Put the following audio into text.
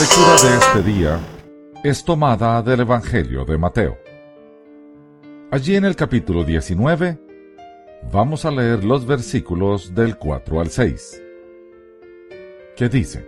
lectura de este día es tomada del Evangelio de Mateo. Allí en el capítulo 19 vamos a leer los versículos del 4 al 6, que dice: